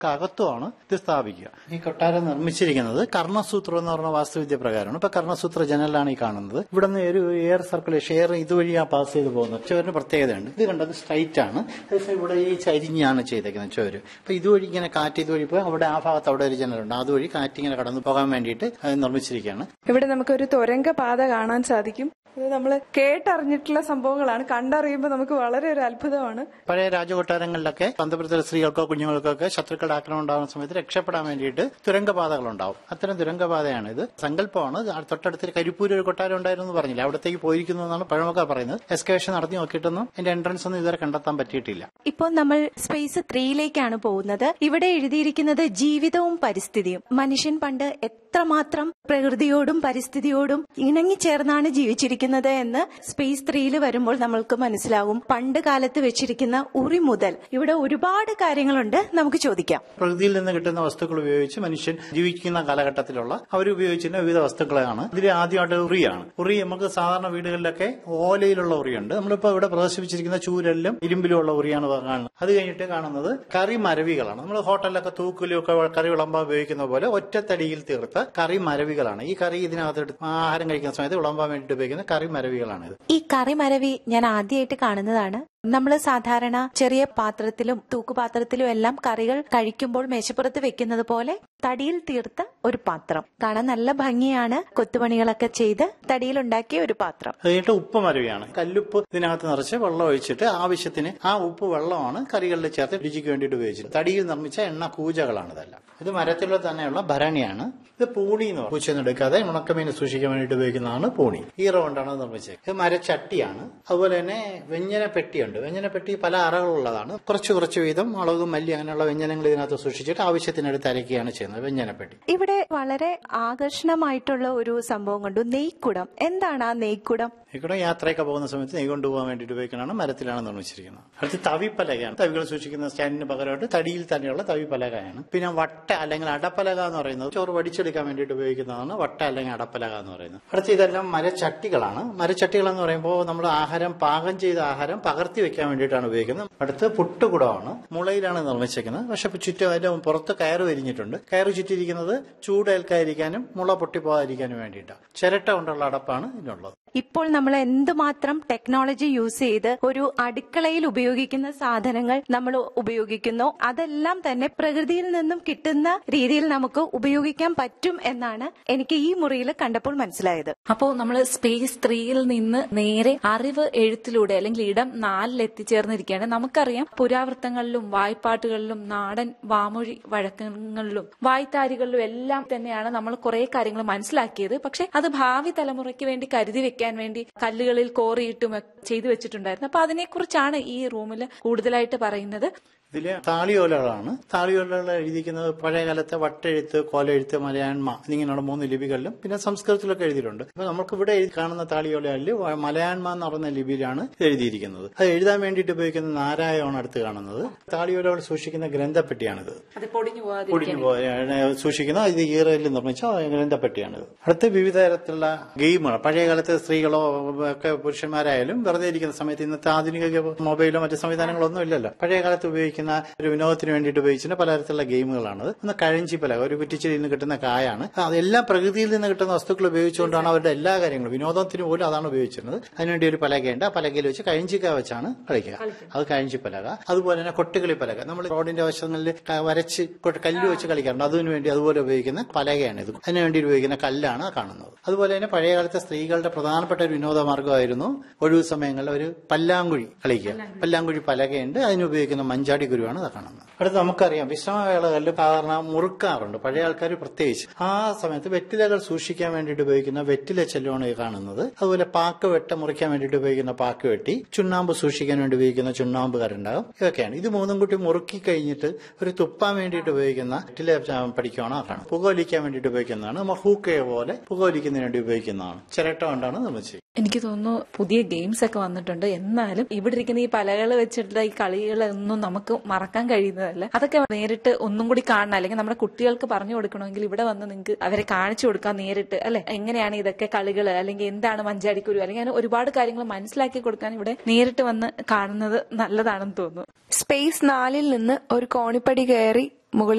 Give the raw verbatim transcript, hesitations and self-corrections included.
അകത്തുമാണ് ഇത് സ്ഥാപിക്കുക. ഈ കൊട്ടാരം നിർമ്മിച്ചിരിക്കുന്നത് കർണസൂത്രം എന്ന് പറഞ്ഞ വാസ്തുവിദ്യ പ്രകാരമാണ്. ഇപ്പൊ കർണസൂത്ര ജനലാണ് ഈ കാണുന്നത്. ഇവിടെ നിന്ന് ഒരു എയർ സർക്കുലേഷൻ എയർ ഇതുവഴിയാ പാസ് ചെയ്ത് പോകുന്നത്. ചുവരിന് പ്രത്യേകതയുണ്ട്. ഇത് കണ്ടത് സ്ട്രൈറ്റ് ആണ്. ഇവിടെ ഈ ചരിഞ്ഞാണ് ചെയ്തേക്കുന്നത് ചുവര്. അപ്പൊ ഇതുവഴി ഇങ്ങനെ കാറ്റ് ഇതുവഴി പോയി അവിടെ ആ ഭാഗത്ത് അവിടെ ഒരു ജനലുണ്ട്. അതുവഴി കാറ്റ് ഇങ്ങനെ കടന്നു പോകാൻ വേണ്ടിയിട്ട് നിർമ്മിച്ചിരിക്കുകയാണ്. ഇവിടെ നമുക്കൊരു തുരങ്ക പാത കാണാൻ സാധിക്കും. ഇത് നമ്മൾ കേട്ടറിഞ്ഞിട്ടുള്ള സംഭവങ്ങളാണ്. കണ്ടറിയുമ്പോൾ നമുക്ക് വളരെ ഒരു അത്ഭുതമാണ്. പഴയ രാജകൊട്ടാരങ്ങളിലൊക്കെ അന്തപുരത്തിലെ സ്ത്രീകൾക്കോ കുഞ്ഞുങ്ങൾക്കോ ഒക്കെ ശത്രുക്കളുടെ ആക്രമണം ഉണ്ടാകുന്ന സമയത്ത് രക്ഷപ്പെടാൻ വേണ്ടിയിട്ട് തുരങ്കപാതകൾ ഉണ്ടാവും. അത്തരം തുരങ്കപാതയാണ് ഇത്. സങ്കല്പമാണ്. തൊട്ടടുത്ത് കരിപ്പൂർ ഒരു കൊട്ടാരം ഉണ്ടായിരുന്നു പറഞ്ഞില്ല, അവിടത്തേക്ക് പോയിരിക്കുന്നു എന്നാണ് പഴമക്കാർ പറയുന്നത്. എക്സ്കവേഷൻ നടത്തി നോക്കിയിട്ടൊന്നും എന്റെ എൻട്രൻസ് ഒന്നും ഇതുവരെ കണ്ടെത്താൻ പറ്റിയിട്ടില്ല. ഇപ്പോൾ നമ്മൾ സ്പേസ് ത്രീയിലേക്കാണ് പോകുന്നത്. ഇവിടെ എഴുതിയിരിക്കുന്നത് ജീവിതവും പരിസ്ഥിതിയും. മനുഷ്യൻ പണ്ട് എത്രമാത്രം പ്രകൃതിയോടും പരിസ്ഥിതിയോടും ഇണങ്ങിച്ചേർന്നാണ് ജീവിച്ചിരിക്കുന്നത് എന്ന് സ്പേസ് ത്രീയിൽ വരുമ്പോൾ നമ്മൾക്ക് മനസ്സിലാവും. പണ്ട് കാലത്ത് വെച്ചിരിക്കുന്ന ഉറി മുതൽ ഇവിടെ ഒരുപാട് കാര്യങ്ങളുണ്ട്. നമുക്ക് ചോദിക്കാം. പ്രകൃതിയിൽ നിന്ന് കിട്ടുന്ന വസ്തുക്കൾ ഉപയോഗിച്ച് മനുഷ്യൻ ജീവിക്കുന്ന കാലഘട്ടത്തിലുള്ള അവർ ഉപയോഗിച്ചിരുന്ന വിവിധ വസ്തുക്കളാണ്. ഇതിൽ ആദ്യമായിട്ട് ഉറിയാണ്. ഉറി നമുക്ക് സാധാരണ വീടുകളിലൊക്കെ ഓലയിലുള്ള ഉറിയുണ്ട്. നമ്മളിപ്പോ ഇവിടെ പ്രദർശിപ്പിച്ചിരിക്കുന്ന ചൂരലിലും ഇരുമ്പിലുമുള്ള ഉറിയാണ് കാണുന്നത്. അത് കഴിഞ്ഞിട്ട് കാണുന്നത് കറി മരവികളാണ്. നമ്മൾ ഹോട്ടലിലൊക്കെ തൂക്കിലും ഒക്കെ കറി വിളമ്പാൻ ഉപയോഗിക്കുന്ന പോലെ ഒറ്റത്തടിയിൽ തീർത്ത കറി മരവികളാണ്. ഈ കറി ഇതിനകത്ത് ആഹാരം കഴിക്കുന്ന സമയത്ത് വിളമ്പാൻ വേണ്ടിയിട്ട് ഉപയോഗിക്കുന്ന കറി മരവികളാണ്. ഈ കറി മരവി ഞാൻ ആദ്യമായിട്ട് കാണുന്നതാണ്. നമ്മൾ സാധാരണ ചെറിയ പാത്രത്തിലും തൂക്കുപാത്രത്തിലും എല്ലാം കറികൾ കഴിക്കുമ്പോൾ മേശപ്പുറത്ത് വെക്കുന്നത് പോലെ തടിയിൽ തീർത്ത ഒരു പാത്രം കാണാൻ നല്ല ഭംഗിയാണ്. കൊത്തുപണികളൊക്കെ ചെയ്ത് തടിയിൽ ഉണ്ടാക്കിയ ഒരു പാത്രം. കഴിഞ്ഞിട്ട് ഉപ്പ് മരവിയാണ്. കല്ലുപ്പ് ഇതിനകത്ത് നിറച്ച് വെള്ളം ഒഴിച്ചിട്ട് ആവശ്യത്തിന് ആ ഉപ്പ് വെള്ളമാണ് കറികളിൽ ചേർത്ത് രുചിക്ക് വേണ്ടിയിട്ട് ഉപയോഗിച്ചത്. തടിയിൽ നിർമ്മിച്ച എണ്ണ കൂജകളാണ് ഇതെല്ലാം. ഇത് മരത്തിലുള്ള തന്നെയുള്ള ഭരണിയാണ്. ഇത് പൂണി എന്ന് പറയും. പൂച്ചൊന്നും എടുക്കാതെ ഉണക്കമീന് സൂക്ഷിക്കാൻ വേണ്ടിയിട്ട് ഉപയോഗിക്കുന്നതാണ് പൂണി. ഈറ കൊണ്ടാണ് നിർമ്മിച്ചത്. ഇത് മരച്ചട്ടിയാണ്. അതുപോലെ തന്നെ വ്യഞ്ജന പെട്ടിയുണ്ട്. വ്യഞ്ജനപ്പെട്ടി പല അറകളുള്ളതാണ്. കുറച്ച് കുറച്ച് വീതം മുളകും മല്ലി അങ്ങനെയുള്ള വ്യഞ്ജനങ്ങൾ ഇതിനകത്ത് സൂക്ഷിച്ചിട്ട് ആവശ്യത്തിനടുത്ത് അരയ്ക്കുകയാണ് ചെയ്യുന്നത് വ്യഞ്ജനപ്പെട്ടി. ഇവിടെ വളരെ ആകർഷണമായിട്ടുള്ള ഒരു സംഭവം കണ്ടു. നെയ്ക്കുടം. എന്താണ് ആ നെയ്ക്കുടം? നെയ്ക്കുടം യാത്രയൊക്കെ പോകുന്ന സമയത്ത് നെയ് കൊണ്ടുപോകാൻ വേണ്ടിയിട്ട് ഉപയോഗിക്കുന്നതാണ്. മരത്തിലാണ് നിർമ്മിച്ചിരിക്കുന്നത്. അടുത്ത് തവിപ്പലകയാണ്. തവികൾ സൂക്ഷിക്കുന്ന സ്റ്റാൻഡിന് പകരമായിട്ട് തടിയിൽ തന്നെയുള്ള തവിപ്പലകയാണ്. പിന്നെ വട്ട അല്ലെങ്കിൽ അടപ്പലക എന്ന് പറയുന്നത് ചോറ് വടിച്ചെടുക്കാൻ വേണ്ടിയിട്ട് ഉപയോഗിക്കുന്നതാണ് വട്ട അല്ലെങ്കിൽ അടപ്പലക എന്ന് പറയുന്നത്. അടുത്ത് ഇതെല്ലാം മരച്ചട്ടികളാണ്. മരച്ചട്ടികൾ എന്ന് പറയുമ്പോൾ നമ്മൾ ആഹാരം പാകം ചെയ്ത ആഹാരം പകർത്തി വെക്കാൻ വേണ്ടിയിട്ടാണ് ഉപയോഗിക്കുന്നത്. അടുത്ത് പുട്ടുകുടമാണ്. മുളയിലാണ് നിർമ്മിച്ചിരിക്കുന്നത്. പക്ഷെ ചുറ്റും അതിന്റെ പുറത്ത് കയറ് വരിഞ്ഞിട്ടുണ്ട്. കയറ് ചുറ്റിയിരിക്കുന്നത് ചൂടേൽക്കാതിരിക്കാനും മുള പൊട്ടിപ്പോകാതിരിക്കാനും വേണ്ടിയിട്ടാണ്. ചിരട്ട കൊണ്ടുള്ള അടപ്പാണ് ഇതിനുള്ളത്. ഇപ്പോൾ നമ്മൾ എന്തുമാത്രം ടെക്നോളജി യൂസ് ചെയ്ത് ഒരു അടുക്കളയിൽ ഉപയോഗിക്കുന്ന സാധനങ്ങൾ നമ്മൾ ഉപയോഗിക്കുന്നു, അതെല്ലാം തന്നെ പ്രകൃതിയിൽ നിന്നും കിട്ടുന്ന രീതിയിൽ നമുക്ക് ഉപയോഗിക്കാൻ പറ്റും എന്നാണ് എനിക്ക് ഈ മുറിയിൽ കണ്ടപ്പോൾ മനസ്സിലായത്. അപ്പോൾ നമ്മൾ സ്പേസ് ത്രീയിൽ നിന്ന് നേരെ അറിവ് എഴുത്തിലൂടെ അല്ലെങ്കിൽ ഇടം നാലിൽ എത്തിച്ചേർന്നിരിക്കുകയാണ്. നമുക്കറിയാം പുരാവൃത്തങ്ങളിലും വായ്പാട്ടുകളിലും നാടൻ വാമൊഴി വഴക്കങ്ങളിലും വായ്ത്താരികളിലും എല്ലാം തന്നെയാണ് നമ്മൾ കുറെ കാര്യങ്ങൾ മനസ്സിലാക്കിയത്. പക്ഷെ അത് ഭാവി തലമുറയ്ക്ക് വേണ്ടി കരുതി വെക്കാൻ വേണ്ടി കല്ലുകളിൽ കോറിയിട്ടും ചെയ്തു വെച്ചിട്ടുണ്ടായിരുന്നു. അപ്പൊ അതിനെക്കുറിച്ചാണ് ഈ റൂമിൽ കൂടുതലായിട്ട് പറയുന്നത്. ഇതില് താളിയോലകളാണ്. താളിയോലകൾ എഴുതിക്കുന്നത് പഴയകാലത്തെ വട്ടെഴുത്ത്, കോലെഴുത്ത്, മലയാൻമ എന്നിങ്ങനെയുള്ള മൂന്ന് ലിപികളിലും പിന്നെ സംസ്കൃതത്തിലൊക്കെ എഴുതിയിട്ടുണ്ട്. അപ്പൊ നമുക്ക് ഇവിടെ കാണുന്ന താളിയോലകളിൽ മലയാൻമ എന്ന് പറയുന്ന ലിപിയിലാണ് എഴുതിയിരിക്കുന്നത്. അത് എഴുതാൻ വേണ്ടിയിട്ട് ഉപയോഗിക്കുന്ന നാരായണമാണ് അടുത്ത് കാണുന്നത്. താളിയോലകൾ സൂക്ഷിക്കുന്ന ഗ്രന്ഥപ്പെട്ടിയാണിത്. പൊടിഞ്ഞു പോയ സൂക്ഷിക്കുന്ന ഇത് ഈറയിൽ നിർമ്മിച്ച ഗ്രന്ഥപ്പെട്ടിയാണിത്. അടുത്ത് വിവിധ തരത്തിലുള്ള ഗെയിമുകൾ പഴയകാലത്തെ സ്ത്രീകളോ ഒക്കെ പുരുഷന്മാരായാലും വെറുതെ ഇരിക്കുന്ന സമയത്ത് ഇന്നത്തെ ആധുനിക മൊബൈലോ മറ്റു സംവിധാനങ്ങളോ ഒന്നും ഇല്ലല്ലോ. പഴയകാലത്ത് ഉപയോഗിക്കുന്ന ഒരു വിനോദത്തിന് വേണ്ടിയിട്ട് ഉപയോഗിച്ചിട്ട് പലതരത്തിലുള്ള ഗെയിമുകളാണത്. ഒന്ന് കഴഞ്ചിപ്പലക, ഒരു കുറ്റിച്ചിൽ നിന്ന് കിട്ടുന്ന കായാണ്. അതെല്ലാം പ്രകൃതിയിൽ നിന്ന് കിട്ടുന്ന വസ്തുക്കൾ ഉപയോഗിച്ചുകൊണ്ടാണ് അവരുടെ എല്ലാ കാര്യങ്ങളും. വിനോദത്തിന് പോലും അതാണ് ഉപയോഗിച്ചിരുന്നത്. അതിനുവേണ്ടി ഒരു പലകയുണ്ട്. ആ പലകയിൽ വെച്ച് കഴഞ്ചിക്ക വെച്ചാണ് കളിക്കുക. അത് കഴഞ്ചിപ്പലക. അതുപോലെ തന്നെ കൊട്ടുകളി പലക. നമ്മൾ റോഡിന്റെ വശങ്ങളിൽ വരച്ച് കല്ല് വെച്ച് കളിക്കാറുണ്ട്. അതിനുവേണ്ടി അതുപോലെ ഉപയോഗിക്കുന്ന പലകയാണ് ഇത്. അതിനുവേണ്ടി ഉപയോഗിക്കുന്ന കല്ലാണ് കാണുന്നത്. അതുപോലെ തന്നെ പഴയകാലത്തെ സ്ത്രീകളുടെ പ്രധാനപ്പെട്ട ഒരു വിനോദമാർഗമായിരുന്നു ഒഴിവു സമയങ്ങളിൽ ഒരു പല്ലാങ്കുഴി കളിക്കുക. പല്ലാങ്കുഴി പലകയുണ്ട്. അതിനുപയോഗിക്കുന്ന മഞ്ചാടി ഗുരുവാണ് കാണുന്നത്. അടുത്ത് നമുക്കറിയാം വിശ്രമവേളകളിൽ സാധാരണ മുറുക്കാറുണ്ട് പഴയ ആൾക്കാർ പ്രത്യേകിച്ച്. ആ സമയത്ത് വെറ്റിലകൾ സൂക്ഷിക്കാൻ വേണ്ടിയിട്ട് ഉപയോഗിക്കുന്ന വെറ്റില ചെല്ലുമാണ് കാണുന്നത്. അതുപോലെ പാക്ക് വെട്ട മുറിക്കാൻ വേണ്ടിയിട്ട് ഉപയോഗിക്കുന്ന പാക്ക് വെട്ടി, ചുണ്ണാമ്പ് സൂക്ഷിക്കാൻ വേണ്ടി ഉപയോഗിക്കുന്ന ചുണ്ണാമ്പുകാരുണ്ടാകും. ഇതൊക്കെയാണ്. ഇത് മൂന്നും കൂട്ടി മുറുക്കി കഴിഞ്ഞിട്ട് ഒരു തുപ്പാൻ വേണ്ടിയിട്ട് ഉപയോഗിക്കുന്ന വെറ്റില പഠിക്കുകയാണ് കാണും. പുകവലിക്കാൻ വേണ്ടിയിട്ട് ഉപയോഗിക്കുന്നതാണ്. മഹൂക്കയെ പോലെ പുകവലിക്കുന്നതിന് വേണ്ടി ഉപയോഗിക്കുന്നതാണ്. ചിരട്ട കൊണ്ടാണ് നിർമ്മിച്ചത്. എനിക്ക് തോന്നുന്നു പുതിയ ഗെയിംസ് ഒക്കെ വന്നിട്ടുണ്ട്. എന്നാലും ഇവിടെ ഇരിക്കുന്ന ഈ പലകൾ വെച്ചിട്ടുള്ള ഈ കളികളൊന്നും നമുക്ക് മറക്കാൻ കഴിയുന്നതല്ല. അതൊക്കെ നേരിട്ട് ഒന്നും കൂടി കാണണം. അല്ലെങ്കിൽ നമ്മുടെ കുട്ടികൾക്ക് പറഞ്ഞു കൊടുക്കണമെങ്കിൽ ഇവിടെ വന്ന് നിങ്ങൾക്ക് അവരെ കാണിച്ചു കൊടുക്കാൻ നേരിട്ട്, അല്ലെ, എങ്ങനെയാണ് ഇതൊക്കെ കളികൾ, അല്ലെങ്കിൽ എന്താണ് മഞ്ചാടിക്കുരു, അല്ലെങ്കിൽ അങ്ങനെ ഒരുപാട് കാര്യങ്ങൾ മനസ്സിലാക്കി കൊടുക്കാൻ ഇവിടെ നേരിട്ട് വന്ന് കാണുന്നത് നല്ലതാണെന്ന് തോന്നുന്നു. സ്പേസ് നാലിൽ നിന്ന് ഒരു കോണിപ്പടി കയറി മുകളിൽ